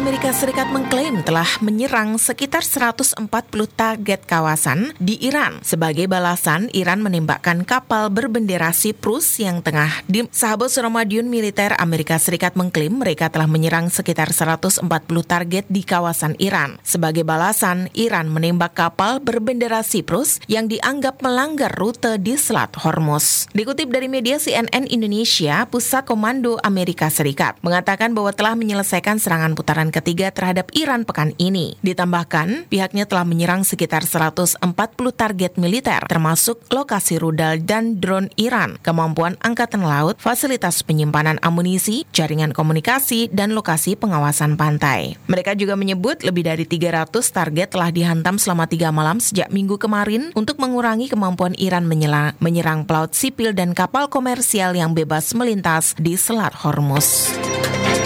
Amerika Serikat mengklaim telah menyerang sekitar 140 target kawasan di Iran. Sebagai balasan, Iran menembakkan kapal berbendera Siprus yang tengah di sahabat Ramadiun militer Amerika Serikat mengklaim mereka telah menyerang sekitar 140 target di kawasan Iran. Sebagai balasan, Iran menembak kapal berbendera Siprus yang dianggap melanggar rute di Selat Hormuz. Dikutip dari media CNN Indonesia, Pusat Komando Amerika Serikat mengatakan bahwa telah menyelesaikan serangan putaran ketiga terhadap Iran pekan ini. Ditambahkan, pihaknya telah menyerang sekitar 140 target militer, termasuk lokasi rudal dan drone Iran, kemampuan angkatan laut, fasilitas penyimpanan amunisi, jaringan komunikasi, dan lokasi pengawasan pantai. Mereka juga menyebut lebih dari 300 target telah dihantam selama 3 malam sejak minggu kemarin untuk mengurangi kemampuan Iran menyerang pelaut sipil dan kapal komersial yang bebas melintas di Selat Hormuz.